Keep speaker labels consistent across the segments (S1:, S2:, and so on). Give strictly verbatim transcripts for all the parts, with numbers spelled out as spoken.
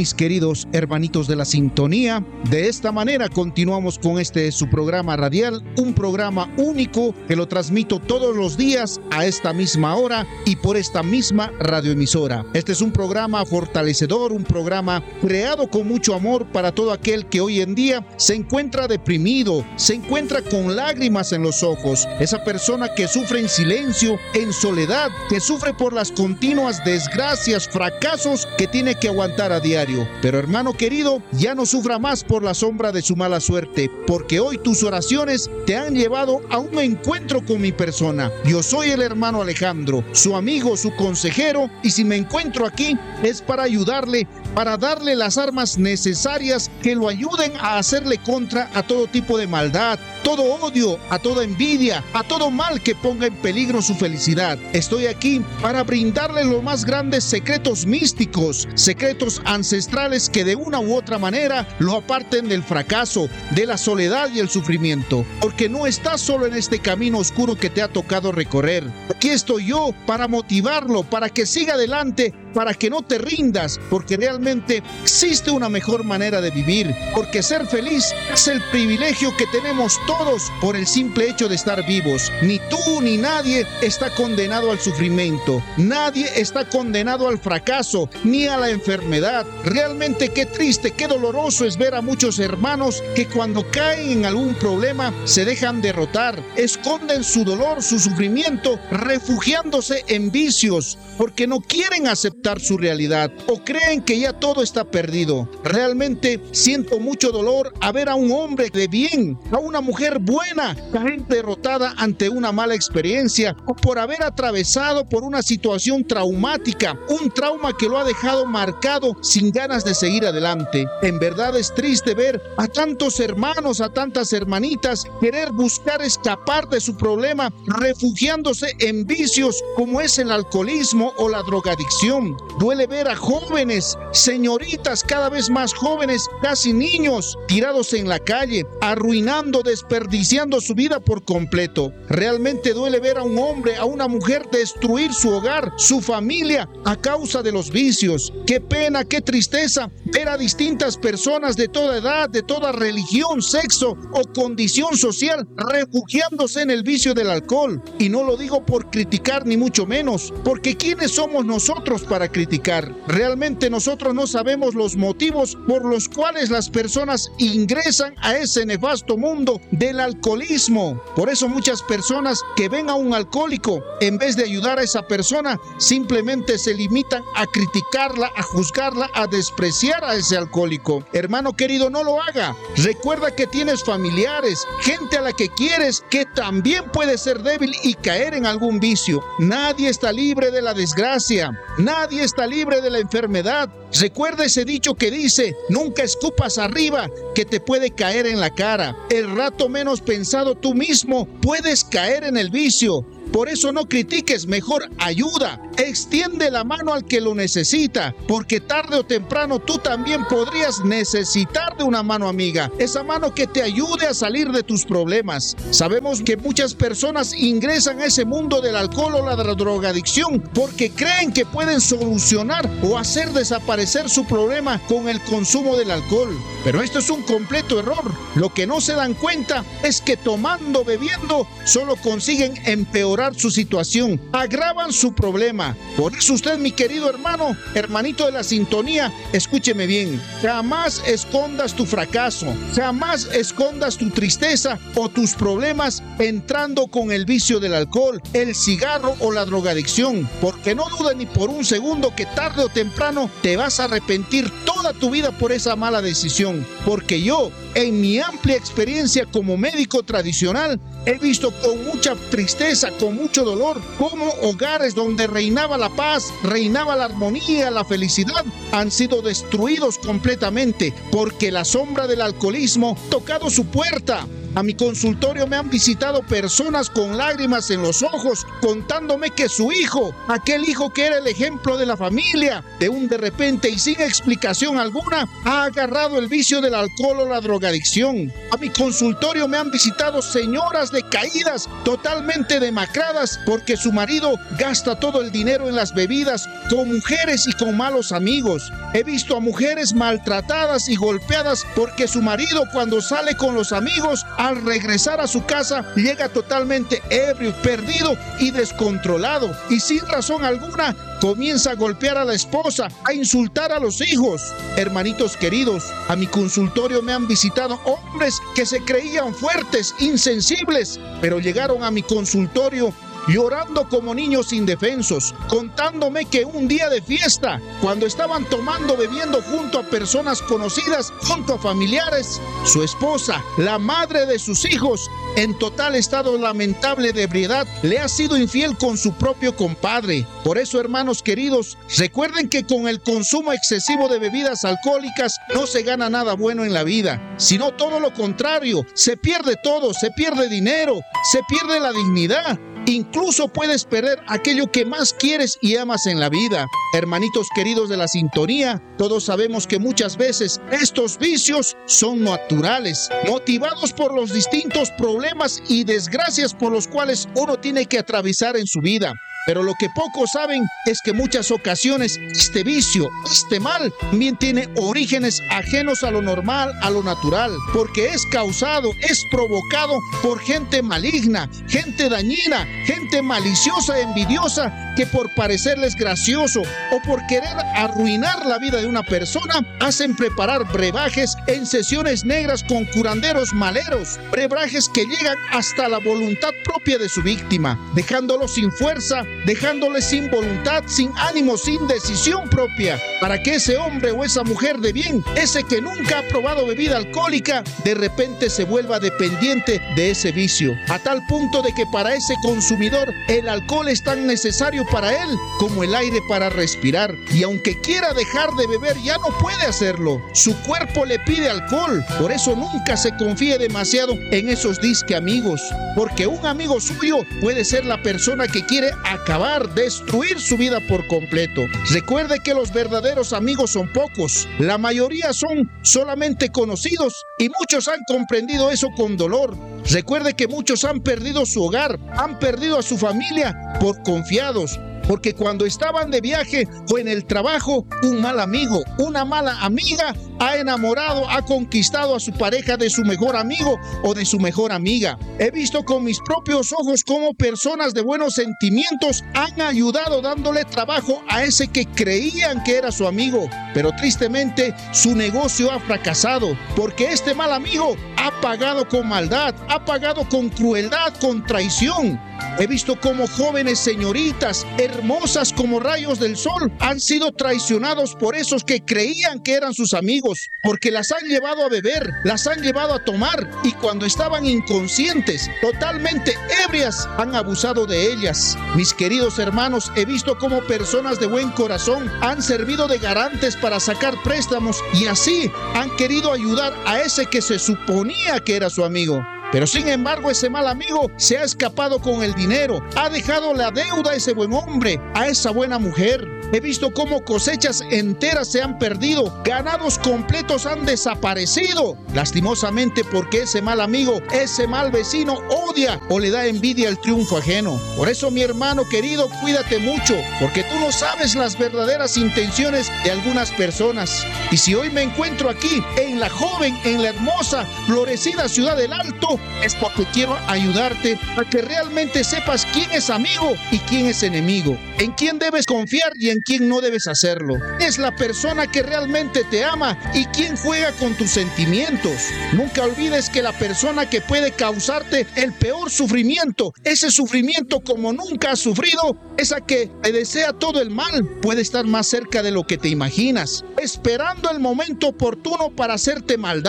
S1: mis queridos hermanitos de la sintonía. De esta manera continuamos con este su programa radial, un programa único que lo transmito todos los días a esta misma hora y por esta misma radioemisora. Este es un programa fortalecedor, un programa creado con mucho amor para todo aquel que hoy en día se encuentra deprimido, se encuentra con lágrimas en los ojos, esa persona que sufre en silencio, en soledad, que sufre por las continuas desgracias, fracasos que tiene que aguantar a diario. Pero hermano querido, ya no sufra más por la sombra de su mala suerte, porque hoy tus oraciones te han llevado a un encuentro con mi persona. Yo soy el hermano Alejandro, su amigo, su consejero, y si me encuentro aquí es para ayudarle, para darle las armas necesarias que lo ayuden a hacerle contra a todo tipo de maldad, todo odio, a toda envidia, a todo mal que ponga en peligro su felicidad. Estoy aquí para brindarle los más grandes secretos místicos, secretos ancestrales que de una u otra manera lo aparten del fracaso, de la soledad y el sufrimiento, porque no estás solo en este camino oscuro que te ha tocado recorrer. Aquí estoy yo para motivarlo, para que siga adelante, para que no te rindas, porque realmente existe una mejor manera de vivir, porque ser feliz es el privilegio que tenemos todos por el simple hecho de estar vivos. Ni tú ni nadie está condenado al sufrimiento, nadie está condenado al fracaso ni a la enfermedad. Realmente qué triste, qué doloroso es ver a muchos hermanos que cuando caen en algún problema se dejan derrotar, esconden su dolor, su sufrimiento, refugiándose en vicios, porque no quieren aceptar su realidad o creen que ya todo está perdido. Realmente siento mucho dolor a ver a un hombre de bien, a una mujer buena, caer derrotada ante una mala experiencia o por haber atravesado por una situación traumática, un trauma que lo ha dejado marcado sin ganas de seguir adelante. En verdad es triste ver a tantos hermanos, a tantas hermanitas querer buscar escapar de su problema, refugiándose en vicios como es el alcoholismo o la drogadicción. Duele ver a jóvenes, señoritas cada vez más jóvenes, casi niños, tirados en la calle, arruinando, desperdiciando su vida por completo. Realmente duele ver a un hombre, a una mujer destruir su hogar, su familia, a causa de los vicios. Qué pena, qué tristeza ver a distintas personas de toda edad, de toda religión, sexo o condición social refugiándose en el vicio del alcohol. Y no lo digo por criticar ni mucho menos, porque ¿quiénes somos nosotros para criticar? Realmente nosotros no sabemos los motivos por los cuales las personas ingresan a ese nefasto mundo del alcoholismo. Por eso muchas personas que ven a un alcohólico, en vez de ayudar a esa persona, simplemente se limitan a criticarla, a juzgarla, a despreciar a ese alcohólico. Hermano querido, no lo haga. Recuerda que tienes familiares, gente a la que quieres, que también puede ser débil y caer en algún vicio. Nadie está libre de la desgracia. Nadie está libre de la enfermedad. Recuerda ese dicho que dice: nunca escupas arriba, que te puede caer en la cara. El rato menos pensado tú mismo puedes caer en el vicio. Por eso no critiques, mejor ayuda. Extiende la mano al que lo necesita, porque tarde o temprano tú también podrías necesitar de una mano amiga, esa mano que te ayude a salir de tus problemas. Sabemos que muchas personas ingresan a ese mundo del alcohol o la drogadicción porque creen que pueden solucionar o hacer desaparecer su problema con el consumo del alcohol. Pero esto es un completo error. Lo que no se dan cuenta es que tomando, bebiendo, solo consiguen empeorar su situación, agravan su problema. Por eso usted, mi querido hermano, hermanito de la sintonía, escúcheme bien, jamás escondas tu fracaso, jamás escondas tu tristeza o tus problemas entrando con el vicio del alcohol, el cigarro o la drogadicción, porque no duda ni por un segundo que tarde o temprano te vas a arrepentir toda tu vida por esa mala decisión, porque yo, en mi amplia experiencia como médico tradicional, he visto con mucha tristeza, con mucho dolor, cómo hogares donde reinaba la paz, reinaba la armonía, la felicidad, han sido destruidos completamente porque la sombra del alcoholismo ha tocado su puerta. A mi consultorio me han visitado personas con lágrimas en los ojos, contándome que su hijo, aquel hijo que era el ejemplo de la familia, de un de repente y sin explicación alguna, ha agarrado el vicio del alcohol o la drogadicción. A mi consultorio me han visitado señoras decaídas, totalmente demacradas, porque su marido gasta todo el dinero en las bebidas, con mujeres y con malos amigos. He visto a mujeres maltratadas y golpeadas porque su marido, cuando sale con los amigos, al regresar a su casa llega totalmente ebrio, perdido y descontrolado, y sin razón alguna comienza a golpear a la esposa, a insultar a los hijos. Hermanitos queridos, a mi consultorio me han visitado hombres que se creían fuertes, insensibles, pero llegaron a mi consultorio llorando como niños indefensos, contándome que un día de fiesta, cuando estaban tomando, bebiendo junto a personas conocidas, junto a familiares, su esposa, la madre de sus hijos, en total estado lamentable de ebriedad, le ha sido infiel con su propio compadre. Por eso, hermanos queridos, recuerden que con el consumo excesivo de bebidas alcohólicas no se gana nada bueno en la vida, sino todo lo contrario, se pierde todo, se pierde dinero, se pierde la dignidad. Incluso puedes perder aquello que más quieres y amas en la vida. Hermanitos queridos de la sintonía, todos sabemos que muchas veces estos vicios son naturales, motivados por los distintos problemas y desgracias por los cuales uno tiene que atravesar en su vida. Pero lo que pocos saben es que muchas ocasiones este vicio, este mal, bien tiene orígenes ajenos a lo normal, a lo natural, porque es causado, es provocado por gente maligna, gente dañina, gente maliciosa, envidiosa, que por parecerles gracioso o por querer arruinar la vida de una persona, hacen preparar brebajes en sesiones negras con curanderos maleros, brebajes que llegan hasta la voluntad propia de su víctima, dejándolo sin fuerza, dejándole sin voluntad, sin ánimo, sin decisión propia, para que ese hombre o esa mujer de bien, ese que nunca ha probado bebida alcohólica, de repente se vuelva dependiente de ese vicio, a tal punto de que para ese consumidor el alcohol es tan necesario para él como el aire para respirar, y aunque quiera dejar de beber ya no puede hacerlo, su cuerpo le pide alcohol. Por eso nunca se confíe demasiado en esos disque amigos, porque un amigo suyo puede ser la persona que quiere acabar, destruir su vida por completo. Recuerde que los verdaderos amigos son pocos, la mayoría son solamente conocidos y muchos han comprendido eso con dolor. Recuerde que muchos han perdido su hogar, han perdido a su familia por confiados, porque cuando estaban de viaje o en el trabajo, un mal amigo, una mala amiga ha enamorado, ha conquistado a su pareja de su mejor amigo o de su mejor amiga. He visto con mis propios ojos cómo personas de buenos sentimientos han ayudado dándole trabajo a ese que creían que era su amigo, pero tristemente su negocio ha fracasado, porque este mal amigo ha pagado con maldad, ha pagado con crueldad, con traición. He visto cómo jóvenes señoritas, hermosas como rayos del sol, han sido traicionados por esos que creían que eran sus amigos, porque las han llevado a beber, las han llevado a tomar, y cuando estaban inconscientes, totalmente ebrias, han abusado de ellas. Mis queridos hermanos, he visto cómo personas de buen corazón han servido de garantes para sacar préstamos y así han querido ayudar a ese que se suponía que era su amigo. Pero sin embargo ese mal amigo se ha escapado con el dinero, ha dejado la deuda a ese buen hombre, a esa buena mujer. He visto cómo cosechas enteras se han perdido, ganados completos han desaparecido, lastimosamente porque ese mal amigo, ese mal vecino odia o le da envidia el triunfo ajeno. Por eso, mi hermano querido, cuídate mucho, porque tú no sabes las verdaderas intenciones de algunas personas. Y si hoy me encuentro aquí, en la joven, en la hermosa, florecida ciudad del Alto, es porque quiero ayudarte a que realmente sepas quién es amigo y quién es enemigo, en quién debes confiar y en quién no debes hacerlo. Es la persona que realmente te ama y quién juega con tus sentimientos. Nunca olvides que la persona que puede causarte el peor sufrimiento, ese sufrimiento como nunca has sufrido, esa que te desea todo el mal, puede estar más cerca de lo que te imaginas, esperando el momento oportuno para hacerte maldad,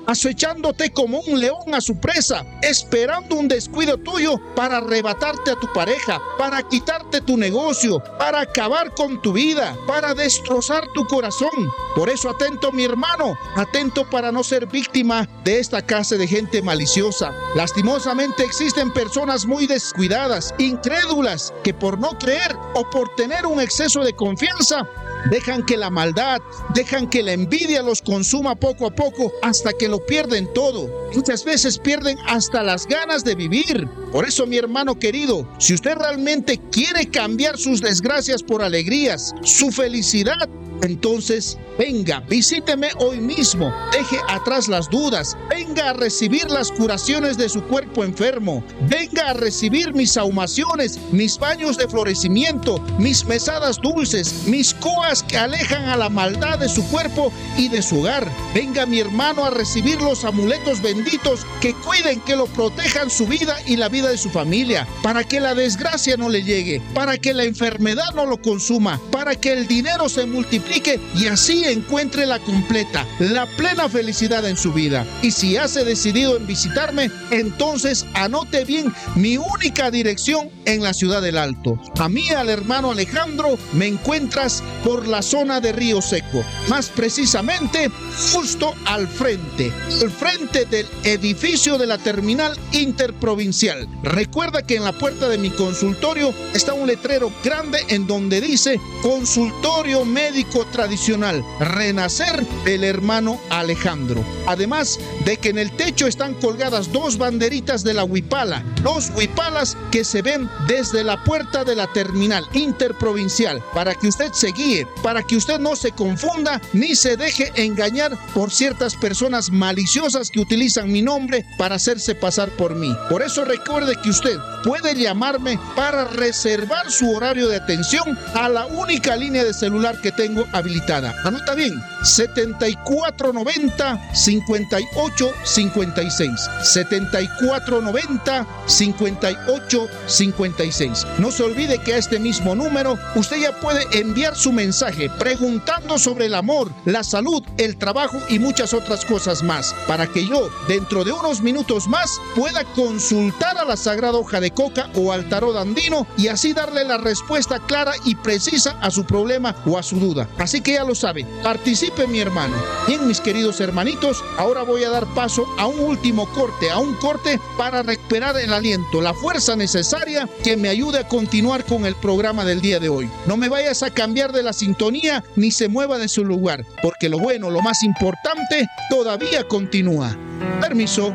S1: acechándote como un león a su presa, esperando un descuido tuyo para arrebatarte a tu pareja, para quitarte tu negocio, para acabar con tu vida, para destrozar tu corazón. Por eso atento, mi hermano, atento para no ser víctima de esta clase de gente maliciosa. Lastimosamente existen personas muy descuidadas, incrédulas, que por no creer o por tener un exceso de confianza, dejan que la maldad, dejan que la envidia los consuma poco a poco hasta que lo pierden todo. Muchas veces pierden hasta las ganas de vivir. Por eso, mi hermano querido, si usted realmente quiere cambiar sus desgracias por alegrías, su felicidad, entonces venga, visíteme hoy mismo, deje atrás las dudas, venga a recibir las curaciones de su cuerpo enfermo, venga a recibir mis ahumaciones, mis baños de florecimiento, mis mesadas dulces, mis coas que alejan a la maldad de su cuerpo y de su hogar. Venga, mi hermano, a recibir los amuletos benditos que cuiden, que lo protejan su vida y la vida de su familia, para que la desgracia no le llegue, para que la enfermedad no lo consuma, para que el dinero se multiplique y así encuentre la completa, la plena felicidad en su vida. Y si has decidido en visitarme, entonces anote bien mi única dirección en la ciudad del Alto. A mí, al hermano Alejandro, me encuentras por la zona de Río Seco, más precisamente justo al frente, al frente del edificio de la terminal interprovincial. Recuerda que en la puerta de mi consultorio está un letrero grande en donde dice Consultorio Médico Tradicional Renacer del hermano Alejandro. Además de que en el techo están colgadas dos banderitas de la Huipala, dos huipalas que se ven desde la puerta de la terminal interprovincial, para que usted se guíe, para que usted no se confunda ni se deje engañar por ciertas personas maliciosas que utilizan mi nombre para hacerse pasar por mí. Por eso recuerde que usted puede llamarme para reservar su horario de atención a la única línea de celular que tengo habilitada. Anota bien, setenta y cuatro noventa, cincuenta y ocho cincuenta y seis. setenta y cuatro noventa, cincuenta y ocho cincuenta y seis. No se olvide que a este mismo número usted ya puede enviar su mensaje preguntando sobre el amor, la salud, el trabajo y muchas otras cosas más, para que yo, dentro de unos minutos más, pueda consultar a la Sagrada Hoja de Coca o al tarot andino y así darle la respuesta clara y precisa a su problema o a su duda. Así que ya lo sabe, participe, mi hermano. Bien, mis queridos hermanitos, ahora voy a dar paso a un último corte, a un corte para recuperar el aliento, la fuerza necesaria que me ayude a continuar con el programa del día de hoy. No me vayas a cambiar de la sintonía ni se mueva de su lugar, porque lo bueno, lo más importante, todavía continúa. Permiso.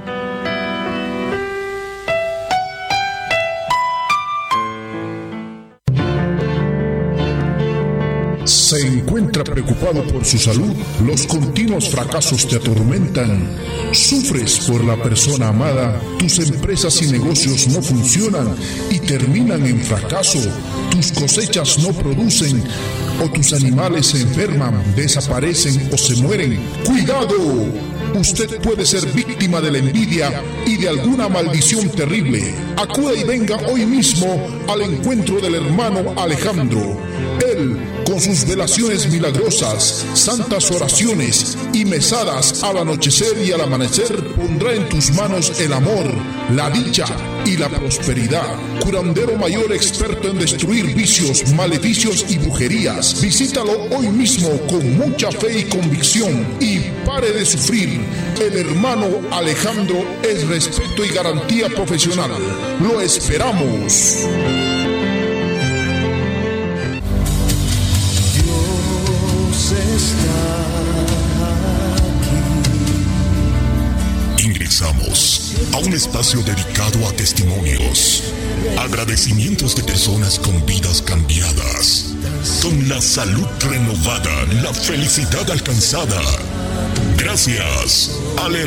S2: ¿Se encuentra preocupado por su salud? ¿Los continuos fracasos te atormentan? ¿Sufres por la persona amada? ¿Tus empresas y negocios no funcionan y terminan en fracaso? ¿Tus cosechas no producen? ¿O tus animales se enferman, desaparecen o se mueren? ¡Cuidado! Usted puede ser víctima de la envidia y de alguna maldición terrible. Acuda y venga hoy mismo al encuentro del hermano Alejandro. Él, con sus velaciones milagrosas, santas oraciones y mesadas al anochecer y al amanecer, pondrá en tus manos el amor, la dicha y la prosperidad. Curandero mayor experto en destruir vicios, maleficios y brujerías. Visítalo hoy mismo con mucha fe y convicción y pare de sufrir. El hermano Alejandro es respeto y garantía profesional. Lo esperamos.
S3: Ingresamos a un espacio dedicado a testimonios, agradecimientos de personas con vidas cambiadas, con la salud renovada, la felicidad alcanzada. Gracias al